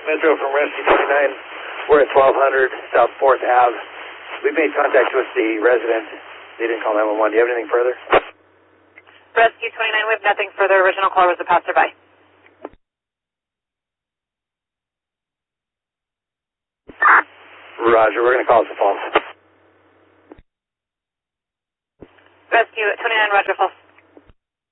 Metro from Rescue 29. We're at 1200 South 4th Ave. We've made contact with the resident. They didn't call 911. Do you have anything further? Rescue 29, we have nothing further. Original caller was a passerby. Roger, we're going to call us the false. Rescue 29, Roger, false.